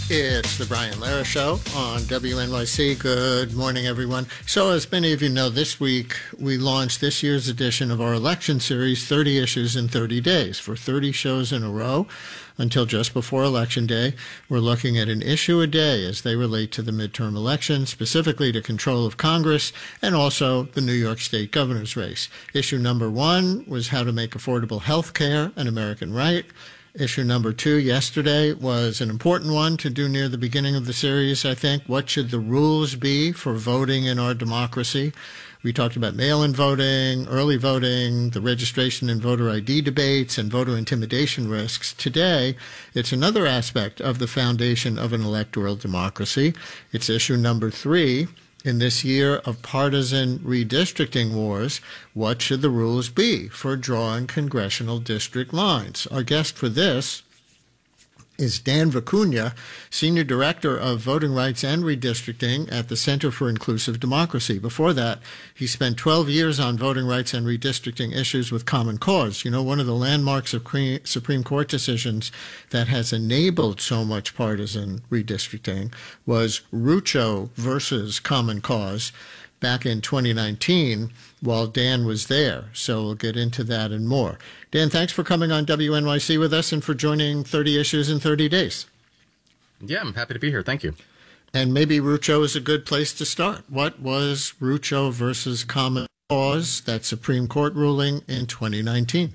It's the Brian Lara Show on WNYC. Good morning, everyone. So, as many of you know, this week we launched this year's edition of our election series, 30 Issues in 30 Days. For 30 shows in a row until just before Election Day, we're looking at an issue a day as they relate to the midterm election, specifically to control of Congress and also the New York State governor's race. Issue number 1 was how to make affordable health care an American right. Issue number 2 yesterday was an important one to do near the beginning of the series, I think. What should the rules be for voting in our democracy? We talked about mail-in voting, early voting, the registration and voter ID debates, and voter intimidation risks. Today, it's another aspect of the foundation of an electoral democracy. It's issue number 3. In this year of partisan redistricting wars, what should the rules be for drawing congressional district lines? Our guest for this is Dan Vicuña, Senior Director of Voting Rights and Redistricting at the Center for Inclusive Democracy. Before that, he spent 12 years on voting rights and redistricting issues with Common Cause. You know, one of the landmarks of Supreme Court decisions that has enabled so much partisan redistricting was Rucho versus Common Cause back in 2019 while Dan was there. So we'll get into that and more. Dan, thanks for coming on WNYC with us and for joining 30 Issues in 30 Days. Yeah, I'm happy to be here. Thank you. And maybe Rucho is a good place to start. What was Rucho versus Common Cause, that Supreme Court ruling in 2019?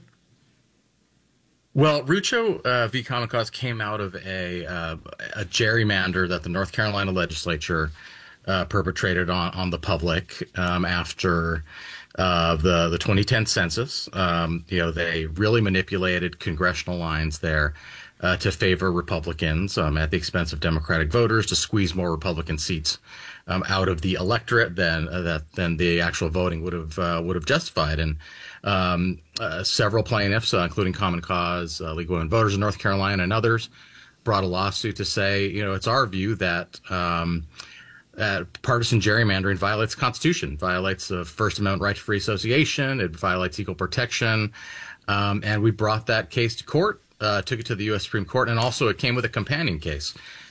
Well, Rucho v. Common Cause came out of a gerrymander that the North Carolina legislature perpetrated on the public after the 2010 census. They really manipulated congressional lines there to favor Republicans at the expense of Democratic voters, to squeeze more Republican seats out of the electorate than the actual voting would have justified. And several plaintiffs, including Common Cause, League of Women Voters in North Carolina, and others, brought a lawsuit to say, it's our view that partisan gerrymandering violates the Constitution, violates the First Amendment right to free association, it violates equal protection, and we brought that case to court, took it to the U.S. Supreme Court, and also it came with a companion case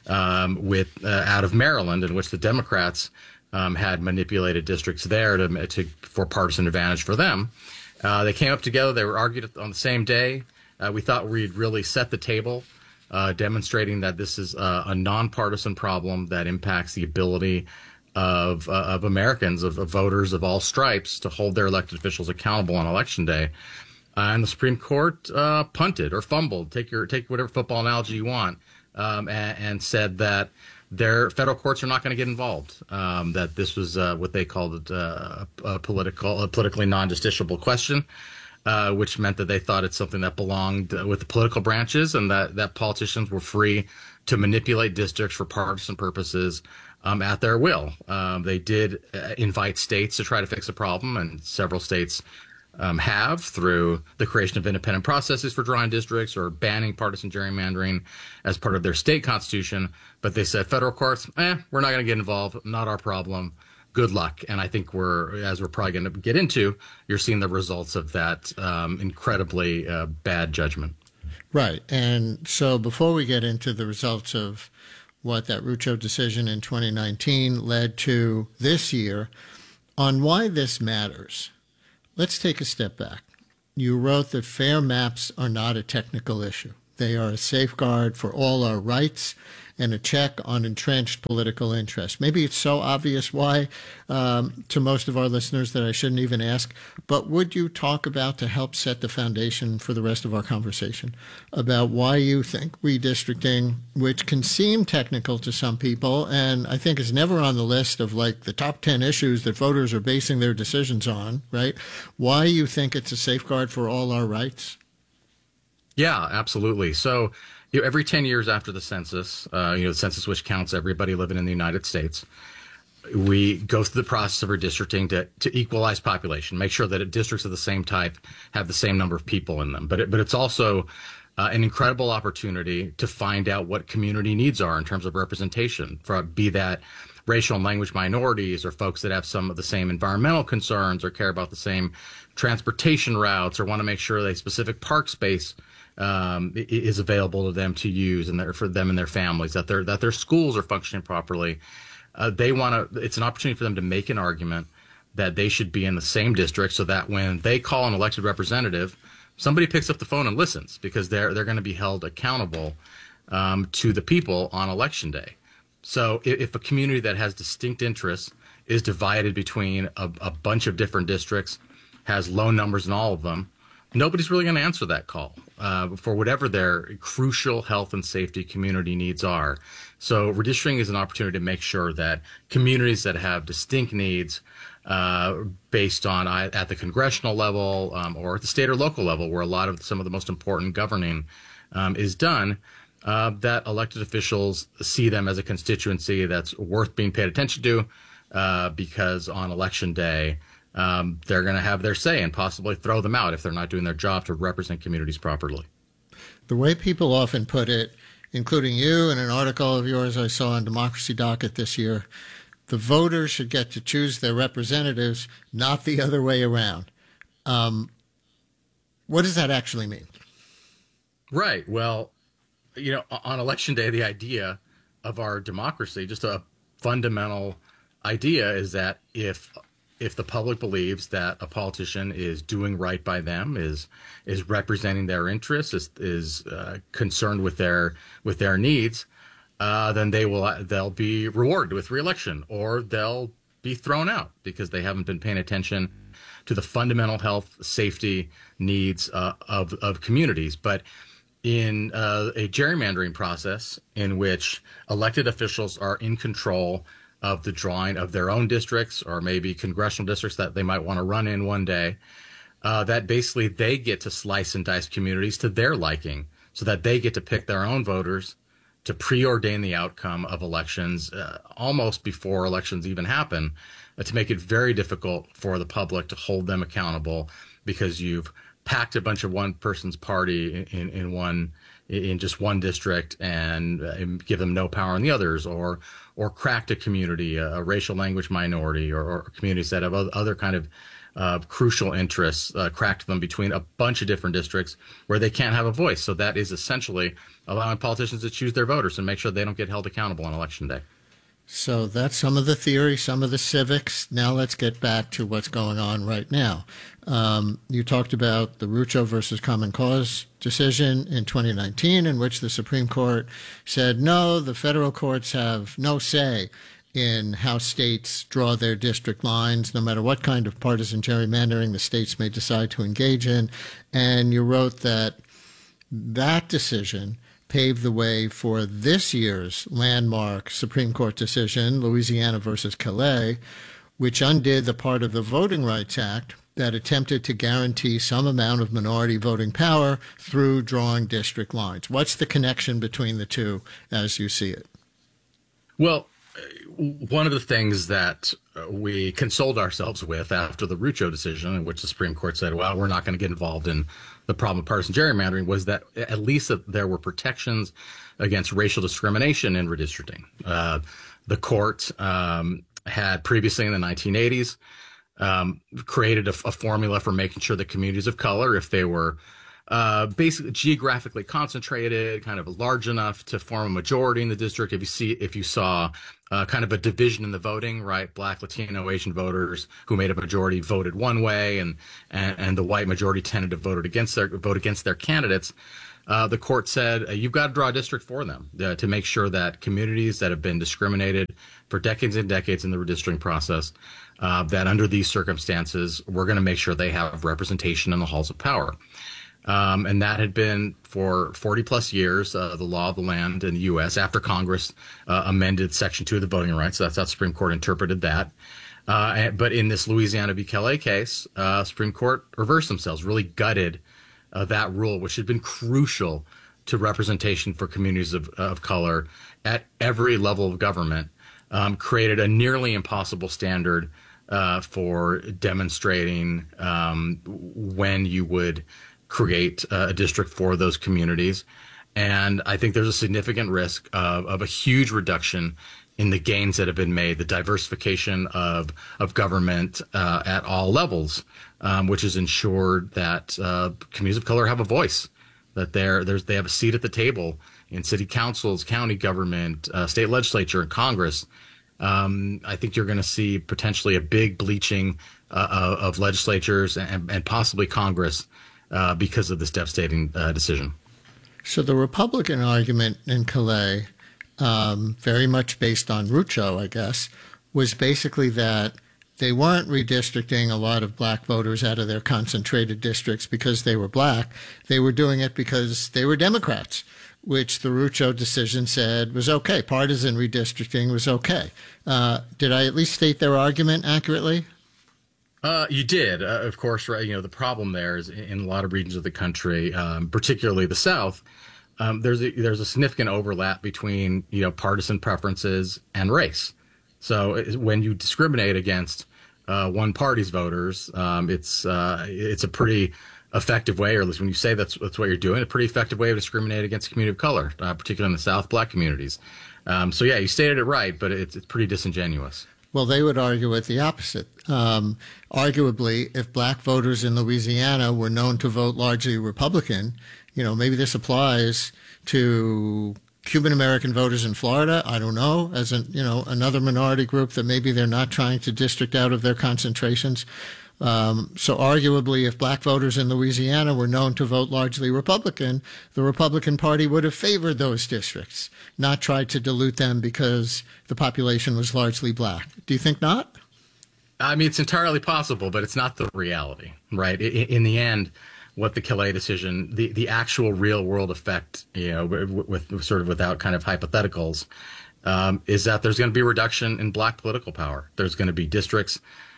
out of Maryland, in which the Democrats had manipulated districts there for partisan advantage for them. They came up together, they were argued on the same day. We thought we'd really set the table, demonstrating that this is a nonpartisan problem that impacts the ability of Americans, of voters of all stripes, to hold their elected officials accountable on Election Day. And the Supreme Court punted or fumbled, take whatever football analogy you want, and said that their federal courts are not going to get involved, that this was what they called a politically non-justiciable question. Which meant that they thought it's something that belonged with the political branches, and that politicians were free to manipulate districts for partisan purposes at their will. They did invite states to try to fix the problem, and several states have, through the creation of independent processes for drawing districts or banning partisan gerrymandering as part of their state constitution. But they said, federal courts, we're not going to get involved, not our problem. Good luck. And I think as we're probably going to get into, you're seeing the results of that incredibly bad judgment. Right. And so before we get into the results of what that Rucho decision in 2019 led to this year, on why this matters, let's take a step back. You wrote that fair maps are not a technical issue. They are a safeguard for all our rights and a check on entrenched political interest. Maybe it's so obvious why to most of our listeners that I shouldn't even ask, but would you talk about, to help set the foundation for the rest of our conversation, about why you think redistricting, which can seem technical to some people, and I think is never on the list of like the top 10 issues that voters are basing their decisions on, right? Why you think it's a safeguard for all our rights? Yeah, absolutely. So, every 10 years after the census, the census which counts everybody living in the United States, we go through the process of redistricting to equalize population, make sure that districts of the same type have the same number of people in them. But it's also an incredible opportunity to find out what community needs are in terms of representation, be that racial and language minorities or folks that have some of the same environmental concerns or care about the same transportation routes or want to make sure that a specific park space is available to them to use, and for them and their families, that their schools are functioning properly. It's an opportunity for them to make an argument that they should be in the same district, so that when they call an elected representative, somebody picks up the phone and listens, because they're going to be held accountable to the people on election day. So if a community that has distinct interests is divided between a bunch of different districts, has low numbers in all of them, nobody's really going to answer that call for whatever their crucial health and safety community needs are. So redistricting is an opportunity to make sure that communities that have distinct needs based on at the congressional level or at the state or local level, where a lot of some of the most important governing is done, that elected officials see them as a constituency that's worth being paid attention to, because on election day, they're going to have their say and possibly throw them out if they're not doing their job to represent communities properly. The way people often put it, including you in an article of yours I saw on Democracy Docket this year, the voters should get to choose their representatives, not the other way around. What does that actually mean? Right. Well, on election day, the idea of our democracy, just a fundamental idea, is that if the public believes that a politician is doing right by them, is representing their interests, is concerned with their needs, then they'll be rewarded with reelection, or they'll be thrown out because they haven't been paying attention to the fundamental health, safety needs of communities. But in a gerrymandering process in which elected officials are in control of the drawing of their own districts, or maybe congressional districts that they might want to run in one day, that basically they get to slice and dice communities to their liking, so that they get to pick their own voters to preordain the outcome of elections almost before elections even happen, to make it very difficult for the public to hold them accountable, because you've packed a bunch of one person's party in just one district and give them no power in the others, or cracked a community, a racial language minority, or communities that have other kind of crucial interests, cracked them between a bunch of different districts where they can't have a voice. So that is essentially allowing politicians to choose their voters and make sure they don't get held accountable on election day. So that's some of the theory, some of the civics. Now let's get back to what's going on right now. You talked about the Rucho versus Common Cause decision in 2019, in which the Supreme Court said, no, the federal courts have no say in how states draw their district lines, no matter what kind of partisan gerrymandering the states may decide to engage in. And you wrote that decision paved the way for this year's landmark Supreme Court decision, Louisiana versus Calais, which undid the part of the Voting Rights Act that attempted to guarantee some amount of minority voting power through drawing district lines. What's the connection between the two as you see it? Well, one of the things that we consoled ourselves with after the Rucho decision, in which the Supreme Court said, well, we're not going to get involved in the problem of partisan gerrymandering, was that at least that there were protections against racial discrimination in redistricting. The court had previously in the 1980s created a formula for making sure that communities of color, if they were basically geographically concentrated, kind of large enough to form a majority in the district, if you saw kind of a division in the voting, right? Black, Latino, Asian voters who made a majority voted one way, and the white majority tended to vote against their candidates. The court said you've got to draw a district for them to make sure that communities that have been discriminated for decades and decades in the redistricting process, that under these circumstances, we're going to make sure they have representation in the halls of power. And that had been for 40 plus years, the law of the land in the U.S. after Congress amended Section 2 of the Voting Rights. So that's how the Supreme Court interpreted that. But in this Louisiana v. Calais case, Supreme Court reversed themselves, really gutted that rule, which had been crucial to representation for communities of color at every level of government, created a nearly impossible standard for demonstrating when you would create a district for those communities. And I think there's a significant risk of a huge reduction in the gains that have been made, the diversification of government at all levels, which has ensured that communities of color have a voice that they have a seat at the table in city councils, county government, state legislature, and Congress. I think you're going to see potentially a big bleaching of legislatures and possibly Congress because of this devastating decision. So the Republican argument in Calais, very much based on Rucho, I guess, was basically that they weren't redistricting a lot of black voters out of their concentrated districts because they were black. They were doing it because they were Democrats, which the Rucho decision said was okay. Partisan redistricting was okay. Did I at least state their argument accurately? You did, of course, right. The problem there is in a lot of regions of the country, particularly the South, there's a significant overlap between, partisan preferences and race. So when you discriminate against one party's voters, it's a pretty effective way, or at least when you say that's what you're doing, a pretty effective way of discriminating against the community of color, particularly in the South, black communities. So yeah, you stated it right, but it's pretty disingenuous. Well, they would argue it the opposite. Arguably, if black voters in Louisiana were known to vote largely Republican, maybe this applies to Cuban American voters in Florida. I don't know, as another minority group that maybe they're not trying to district out of their concentrations. So arguably, if black voters in Louisiana were known to vote largely Republican, the Republican Party would have favored those districts, not tried to dilute them because the population was largely black. Do you think not? I mean, it's entirely possible, but it's not the reality, right? In the end, what the Calais decision, the actual real world effect, with sort of without kind of hypotheticals, is that there's going to be a reduction in black political power. There's going to be districts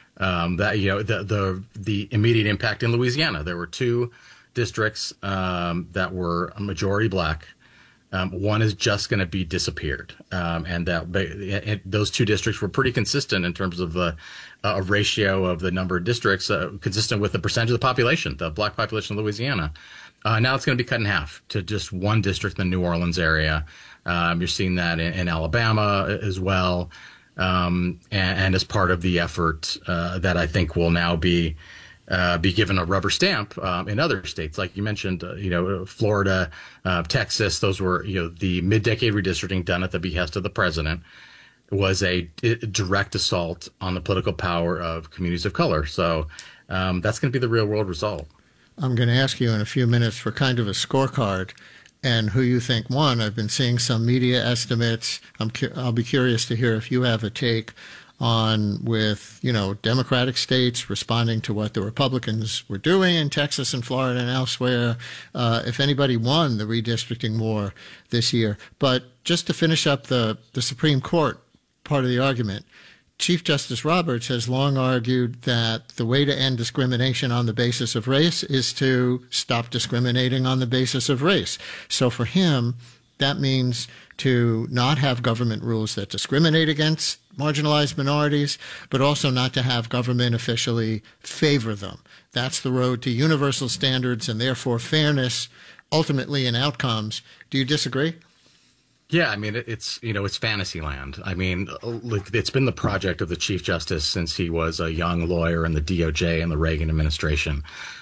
that the immediate impact in Louisiana. There were 2 districts that were a majority black. One is just going to be disappeared, and those 2 districts were pretty consistent in terms of the ratio of the number of districts, consistent with the percentage of the population, the black population of Louisiana. Now it's going to be cut in half to just 1 district in the New Orleans area. You're seeing that in Alabama as well. And as part of the effort that I think will now be given a rubber stamp in other states, like you mentioned, Florida, Texas. Those were the mid-decade redistricting done at the behest of the president was a direct assault on the political power of communities of color. So that's going to be the real world result. I'm going to ask you in a few minutes for kind of a scorecard and who you think won. I've been seeing some media estimates. I'll be curious to hear if you have a take on with, Democratic states responding to what the Republicans were doing in Texas and Florida and elsewhere, if anybody won the redistricting war this year. But just to finish up the Supreme Court part of the argument, Chief Justice Roberts has long argued that the way to end discrimination on the basis of race is to stop discriminating on the basis of race. So for him, that means to not have government rules that discriminate against marginalized minorities, but also not to have government officially favor them. That's the road to universal standards and therefore fairness, ultimately in outcomes. Do you disagree? Yeah, I mean, it's fantasy land. I mean, it's been the project of the Chief Justice since he was a young lawyer in the DOJ and the Reagan administration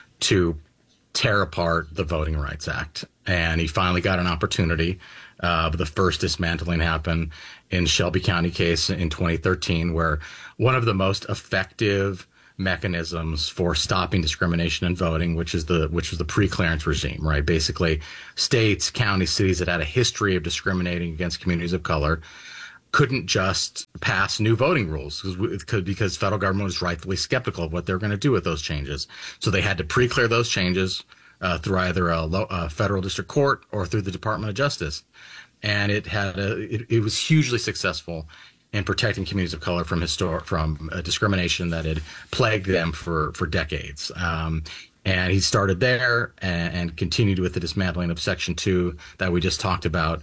to tear apart the Voting Rights Act. And he finally got an opportunity. The first dismantling happened in Shelby County case in 2013, where one of the most effective mechanisms for stopping discrimination in voting, which was the pre-clearance regime, right? Basically, states, counties, cities that had a history of discriminating against communities of color couldn't just pass new voting rules because federal government was rightfully skeptical of what they were going to do with those changes. So they had to pre-clear those changes through either a federal district court or through the Department of Justice. And it was hugely successful in protecting communities of color from discrimination that had plagued them for decades. And he started there and continued with the dismantling of Section 2 that we just talked about.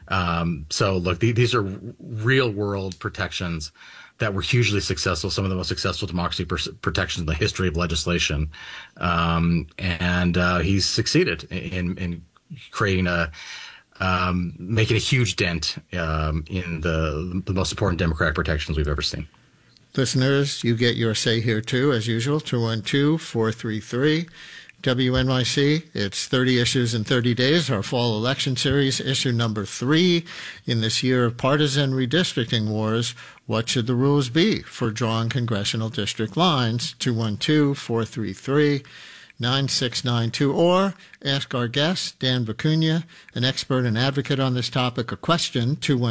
So look, these are real world protections that were hugely successful, some of the most successful democracy protections in the history of legislation. And he's succeeded in creating making a huge dent in the most important democratic protections we've ever seen. Listeners, you get your say here too, as usual, 212-433 WNYC, it's 30 Issues in 30 Days, our fall election series, issue number 3. In this year of partisan redistricting wars, what should the rules be for drawing congressional district lines? 212-433-9692, or ask our guest, Dan Vicuña, an expert and advocate on this topic, a question,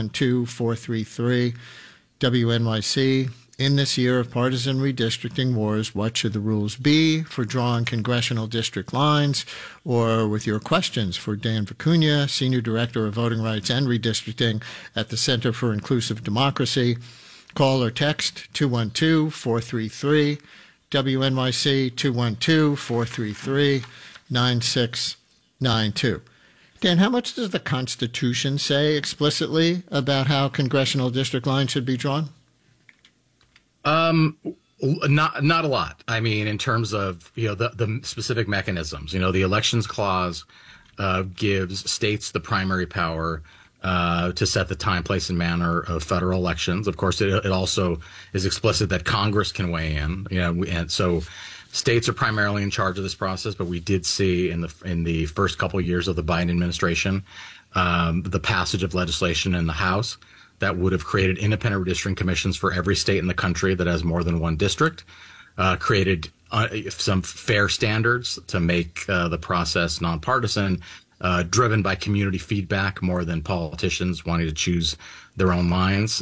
212-433-WNYC. In this year of partisan redistricting wars, what should the rules be for drawing congressional district lines? Or with your questions for Dan Vicuña, Senior Director of Voting Rights and Redistricting at the Center for Inclusive Democracy, call or text 212-433-WNYC, 212-433-9692. Dan, how much does the Constitution say explicitly about how congressional district lines should be drawn? Not a lot. I mean, in terms of, the specific mechanisms, the Elections Clause gives states the primary power to set the time, place, and manner of federal elections. Of course, it also is explicit that Congress can weigh in, and so states are primarily in charge of this process. But we did see in the first couple of years of the Biden administration, the passage of legislation in the House that would have created independent redistricting commissions for every state in the country that has more than one district, created some fair standards to make the process nonpartisan, driven by community feedback more than politicians wanting to choose their own lines.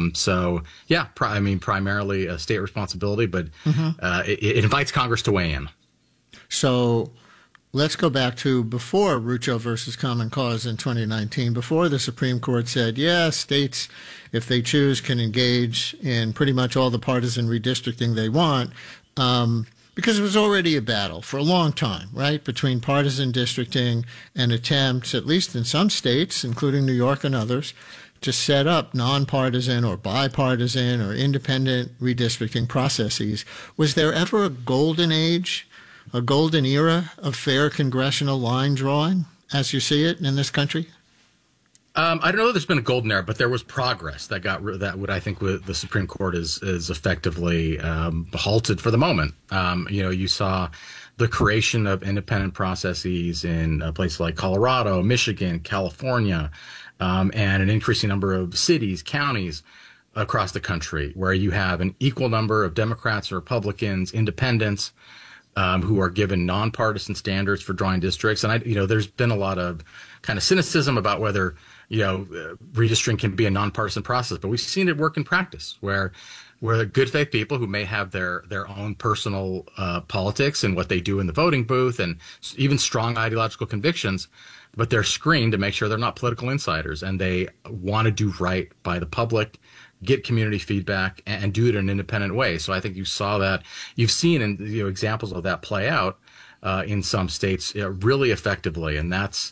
Primarily a state responsibility, but it invites Congress to weigh in. So let's go back to before Rucho versus Common Cause in 2019, before the Supreme Court said, states, if they choose, can engage in pretty much all the partisan redistricting they want, because it was already a battle for a long time, right, between partisan districting and attempts, at least in some states, including New York and others, to set up nonpartisan or bipartisan or independent redistricting processes. Was there ever a golden age, a golden era of fair congressional line drawing, as you see it in this country? I don't know if there's been a golden era, but there was progress that what I think the Supreme Court is effectively halted for the moment. You saw the creation of independent processes in places like Colorado, Michigan, California, and an increasing number of cities, counties across the country, where you have an equal number of Democrats, Republicans, independents, who are given nonpartisan standards for drawing districts. And there's been a lot of kind of cynicism about whether redistricting can be a nonpartisan process, but we've seen it work in practice, where good faith people who may have their own personal politics and what they do in the voting booth, and even strong ideological convictions, but they're screened to make sure they're not political insiders, and they want to do right by the public, get community feedback, and do it in an independent way. So I think you saw that. You've seen examples of that play out in some states really effectively, and that's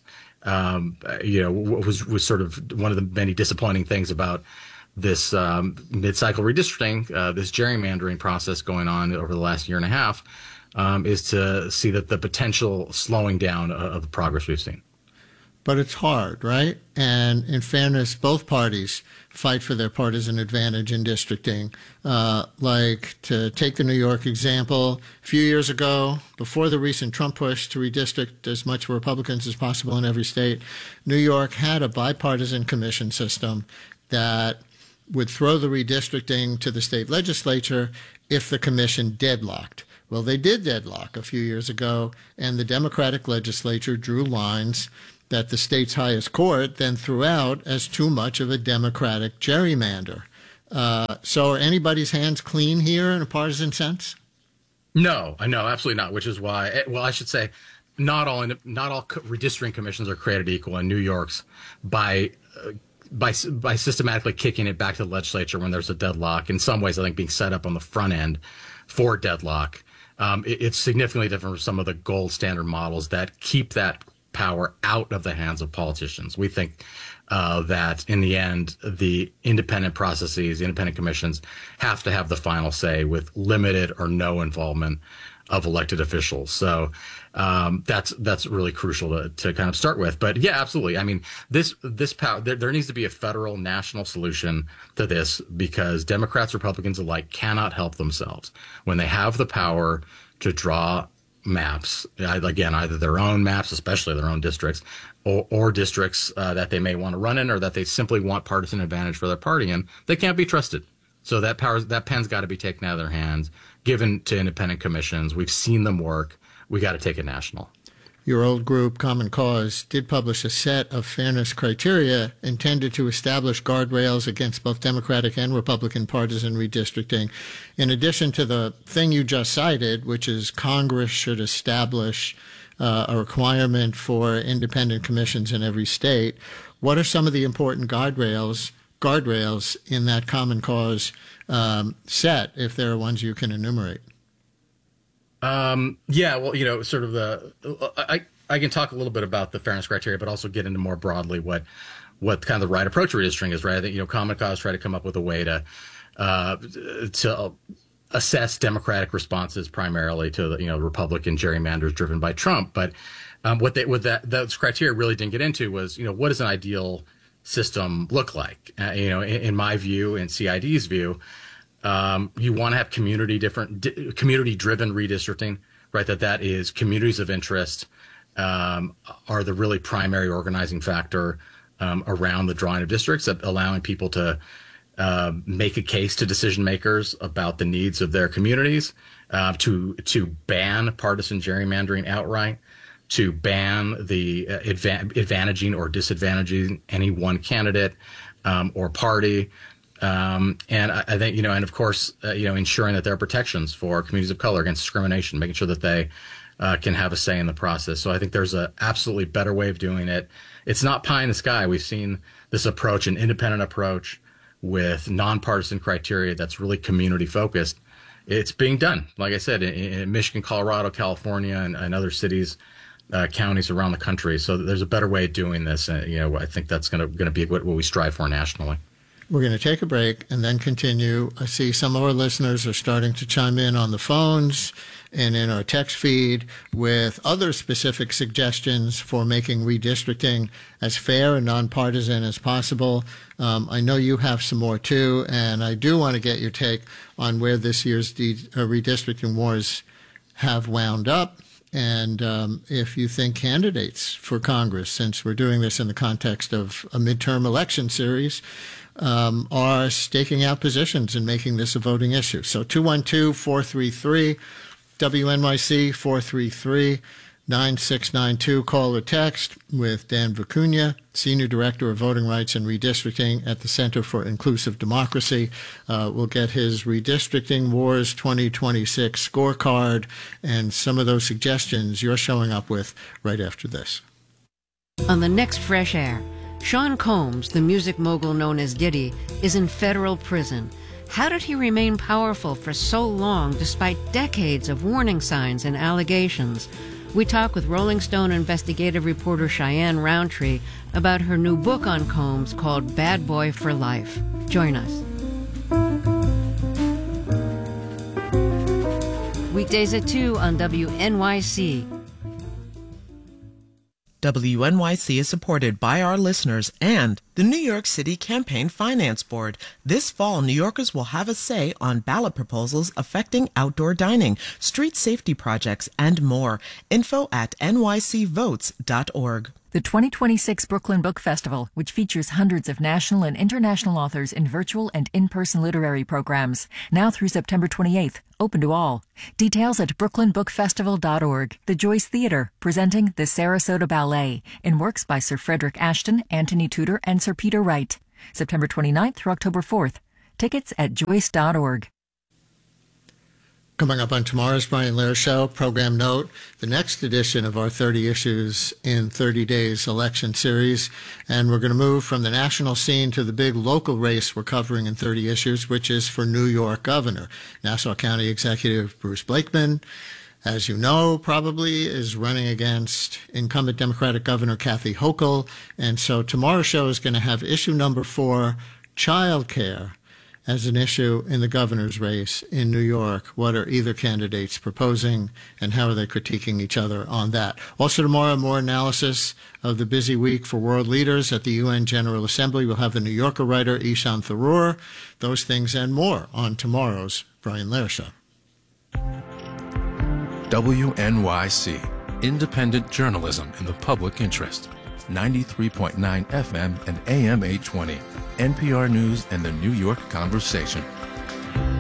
was sort of one of the many disappointing things about this mid-cycle redistricting, this gerrymandering process going on over the last year and a half, is to see that the potential slowing down of the progress we've seen. But it's hard, right? And in fairness, both parties fight for their partisan advantage in districting. Like, to take the New York example, a few years ago, before the recent Trump push to redistrict as much Republicans as possible in every state, New York had a bipartisan commission system that would throw the redistricting to the state legislature if the commission deadlocked. Well, they did deadlock a few years ago, and the Democratic legislature drew lines that the state's highest court then threw out as too much of a Democratic gerrymander. So are anybody's hands clean here in a partisan sense? No, absolutely not, which is why, I should say, not all redistricting commissions are created equal, and New York's by systematically kicking it back to the legislature when there's a deadlock, in some ways I think being set up on the front end for deadlock. It's significantly different from some of the gold standard models that keep that power out of the hands of politicians. We think that in the end, the independent processes, the independent commissions have to have the final say with limited or no involvement of elected officials. So that's really crucial to kind of start with. But yeah, absolutely. I mean, this power, there needs to be a federal national solution to this, because Democrats, Republicans alike cannot help themselves when they have the power to draw maps, again, either their own maps, especially their own districts, or districts that they may want to run in, or that they simply want partisan advantage for their party in, they can't be trusted. So that pen's got to be taken out of their hands, given to independent commissions. We've seen them work. We got to take it national. Your old group, Common Cause, did publish a set of fairness criteria intended to establish guardrails against both Democratic and Republican partisan redistricting. In addition to the thing you just cited, which is Congress should establish a requirement for independent commissions in every state, what are some of the important guardrails in that Common Cause set, if there are ones you can enumerate? Yeah, well, sort of I can talk a little bit about the fairness criteria, but also get into more broadly what kind of the right approach to redistricting is, right? I think, Common Cause tried to come up with a way to assess Democratic responses primarily to the, Republican gerrymanders driven by Trump. But those criteria really didn't get into was, what does an ideal system look like? In my view, in CID's view, you want to have community-driven redistricting, right? That is communities of interest are the really primary organizing factor around the drawing of districts, allowing people to make a case to decision makers about the needs of their communities, to ban partisan gerrymandering outright, to ban the advantaging or disadvantaging any one candidate or party. And I think, and of course, ensuring that there are protections for communities of color against discrimination, making sure that they can have a say in the process. So I think there's an absolutely better way of doing it. It's not pie in the sky. We've seen this approach, an independent approach with nonpartisan criteria that's really community focused. It's being done, like I said, in Michigan, Colorado, California, and other cities, counties around the country. So there's a better way of doing this. I think that's going to be what we strive for nationally. We're going to take a break and then continue. I see some of our listeners are starting to chime in on the phones and in our text feed with other specific suggestions for making redistricting as fair and nonpartisan as possible. I know you have some more too, and I do want to get your take on where this year's redistricting wars have wound up. And if you think candidates for Congress, since we're doing this in the context of a midterm election series, are staking out positions and making this a voting issue. So 212-433, WNYC 433-9692. Call or text with Dan Vicuña, Senior Director of Voting Rights and Redistricting at the Center for Inclusive Democracy. We'll get his Redistricting Wars 2026 scorecard and some of those suggestions you're showing up with right after this. On the next Fresh Air, Sean Combs, the music mogul known as Diddy, is in federal prison. How did he remain powerful for so long despite decades of warning signs and allegations? We talk with Rolling Stone investigative reporter Cheyenne Roundtree about her new book on Combs called Bad Boy for Life. Join us. Weekdays at 2 on WNYC. WNYC is supported by our listeners and the New York City Campaign Finance Board. This fall, New Yorkers will have a say on ballot proposals affecting outdoor dining, street safety projects, and more. Info at nycvotes.org. The 2026 Brooklyn Book Festival, which features hundreds of national and international authors in virtual and in-person literary programs, now through September 28th, open to all. Details at brooklynbookfestival.org. The Joyce Theater, presenting the Sarasota Ballet, in works by Sir Frederick Ashton, Anthony Tudor, and Sir Peter Wright. September 29th through October 4th. Tickets at joyce.org. Coming up on tomorrow's Brian Lehrer Show, program note, the next edition of our 30 Issues in 30 Days election series. And we're going to move from the national scene to the big local race we're covering in 30 Issues, which is for New York governor. Nassau County Executive Bruce Blakeman, as you know, probably is running against incumbent Democratic Governor Kathy Hochul. And so tomorrow's show is going to have issue number 4, child care, as an issue in the governor's race in New York. What are either candidates proposing, and how are they critiquing each other on that? Also tomorrow, more analysis of the busy week for world leaders at the UN General Assembly. We'll have the New Yorker writer Ishan Tharoor. Those things and more on tomorrow's Brian Lehrer Show. WNYC, independent journalism in the public interest. 93.9 FM and AM 820. NPR News and the New York Conversation.